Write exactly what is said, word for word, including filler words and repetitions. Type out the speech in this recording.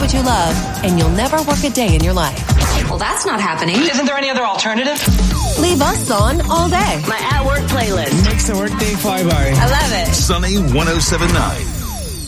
what you love, and you'll never work a day in your life. Well, that's not happening. Isn't there any other alternative? Leave us on all day. My at-work playlist. Makes the workday fly by. I love it. Sunny one oh seven point nine.